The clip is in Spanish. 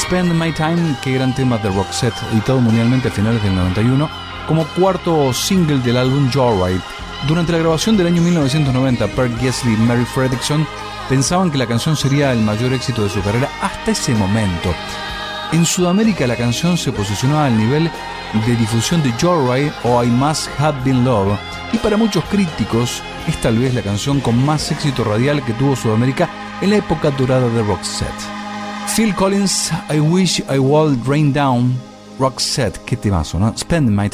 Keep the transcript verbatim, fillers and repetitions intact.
Spend My Time, qué gran tema de Roxette, editado mundialmente a finales del noventa y uno, como cuarto single del álbum Joyride. Durante la grabación del año mil novecientos noventa, Per Gessle y Mary Fredriksson pensaban que la canción sería el mayor éxito de su carrera hasta ese momento. En Sudamérica la canción se posicionaba al nivel de difusión de Joyride o I Must Have Been Love, y para muchos críticos es tal vez la canción con más éxito radial que tuvo Sudamérica en la época dorada de Roxette. Phil Collins, I Wish I Would Rain Down, Roxette, qué temazo, ¿no? Spend My